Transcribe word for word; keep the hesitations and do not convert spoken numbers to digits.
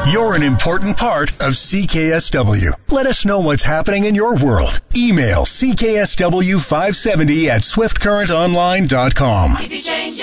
You're an important part of C K S W. Let us know what's happening in your world. Email C K S W five seventy at swift current online dot com. If you change